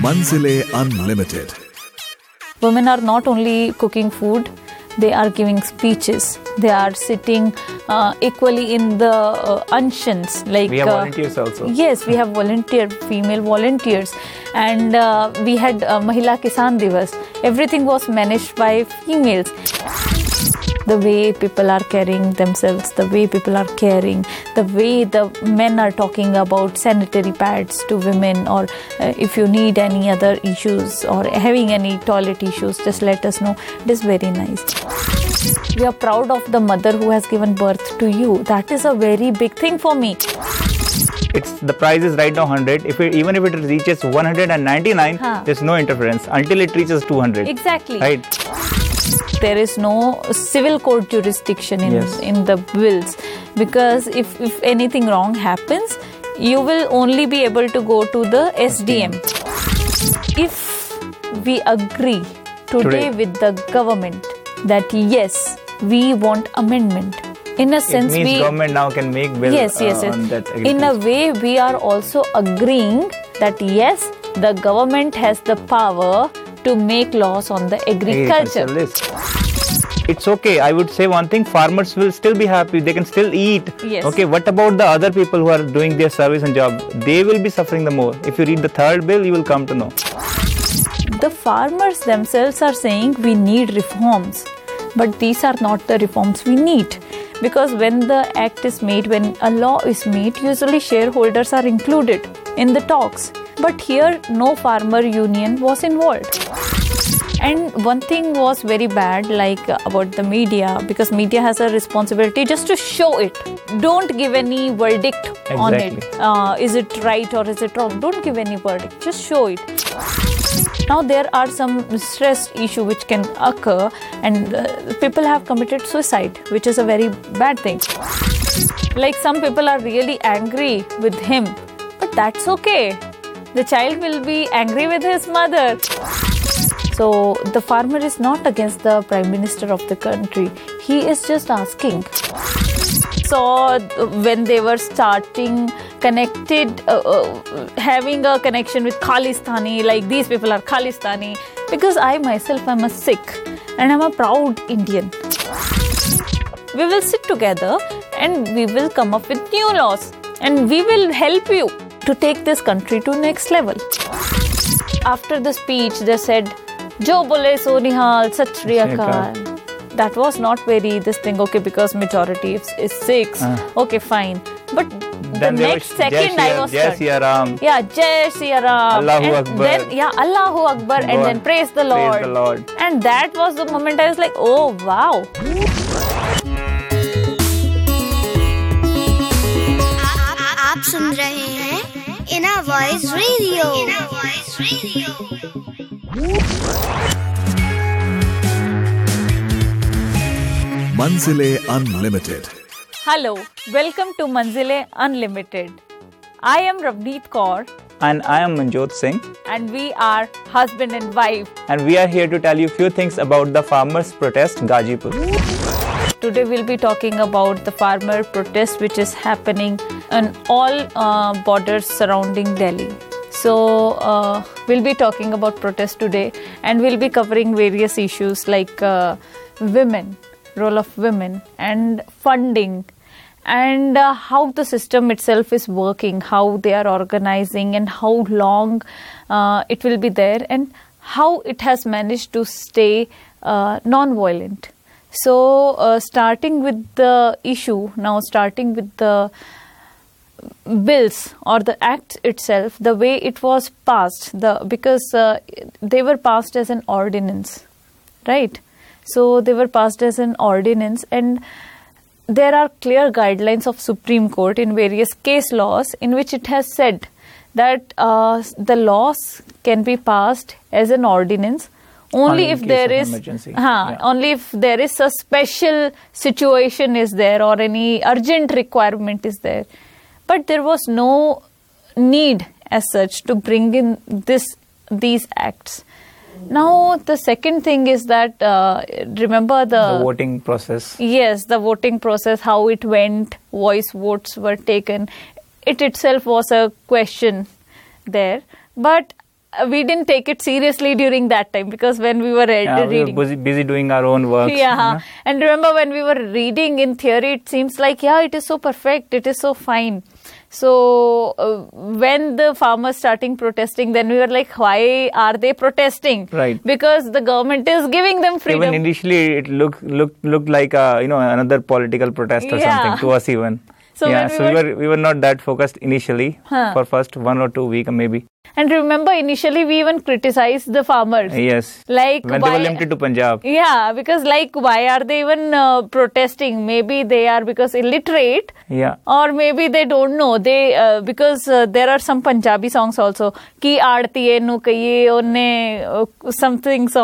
Manzile Unlimited. Women are not only cooking food, they are giving speeches. They are sitting equally in the unshuns. Like we have volunteers also. Yes, we have female volunteers. And we had Mahila Kisan Divas. Everything was managed by females. The way people are carrying themselves, the way people are caring, the way the men are talking about sanitary pads to women, or if you need any other issues or having any toilet issues, just let us know. It is very nice. We are proud of the mother who has given birth to you. That is a very big thing for me. The price is right now 100. Even if it reaches 199, there's no interference until it reaches 200. Exactly. Right. There is no civil court jurisdiction in the bills, because if anything wrong happens, you will only be able to go to the SDM. If we agree today with the government that yes, we want amendment, in a sense, it means government now can make bill on that agriculture. In a way, we are also agreeing that yes, the government has the power to make laws on the agriculture. It's okay. I would say one thing, farmers will still be happy. They can still eat. Yes. Okay, what about the other people who are doing their service and job? They will be suffering the more. If you read the third bill, you will come to know. The farmers themselves are saying we need reforms. But these are not the reforms we need. Because when the act is made, when a law is made, usually shareholders are included in the talks. But here, no farmer union was involved. And one thing was very bad, like about the media, because media has a responsibility just to show it. Don't give any verdict on it. Is it right or is it wrong? Don't give any verdict. Just show it. Now there are some stress issue which can occur, and people have committed suicide, which is a very bad thing. Like some people are really angry with him, but that's okay. The child will be angry with his mother. So the farmer is not against the Prime Minister of the country. He is just asking. So when they were starting connected, having a connection with Khalistani, like these people are Khalistani, because I myself am a Sikh and I'm a proud Indian. We will sit together and we will come up with new laws, and we will help you to take this country to next level. After the speech, they said, "Jo bole so nihal, sat shri akal." That was not very this thing, okay, because majority is Sikhs. Okay, fine. But the next second I was Jai Siya Ram. Yeah, Jai Siya Ram. Allahu Akbar. Then, Allahu Akbar, and then praise the Lord. Praise the Lord. And that was the moment I was like, oh wow. आप सुन रहे हैं inner voice radio. Manzile Unlimited. Hello, welcome to Manzile Unlimited. I am Ravneet Kaur. And I am Manjot Singh. And we are husband and wife. And we are here to tell you a few things about the farmers' protest, Gazipur. Today we'll be talking about the farmer protest which is happening on all borders surrounding Delhi. So we'll be talking about protest today, and we'll be covering various issues like women, role of women, and funding, and how the system itself is working, how they are organizing, and how long it will be there, and how it has managed to stay non-violent. So starting with the issue, now starting with the bills or the act itself, the way it was passed, because they were passed as an ordinance, right? So they were passed as an ordinance, and there are clear guidelines of Supreme Court in various case laws in which it has said that the laws can be passed as an ordinance only if there is only if there is a special situation is there or any urgent requirement is there. But there was no need as such to bring in these acts. Now, the second thing is that, remember the voting process. Yes, the voting process, how it went, voice votes were taken. It itself was a question there. But we didn't take it seriously during that time because when we were reading. We were busy doing our own work. Yeah. And remember when we were reading in theory, it seems like, it is so perfect. It is so fine. So when the farmers starting protesting, then we were like, why are they protesting? Right. Because the government is giving them freedom. Even initially, it looked like another political protest or something to us even. So we were not that focused initially for first 1 or 2 weeks maybe. And remember, initially we even criticized the farmers. Yes. Like when they were limited to Punjab. Yeah, because why are they even protesting? Maybe they are because illiterate. Yeah. Or maybe they don't know. They because there are some Punjabi songs also. Ki aadtiye nu kahiye onne something song.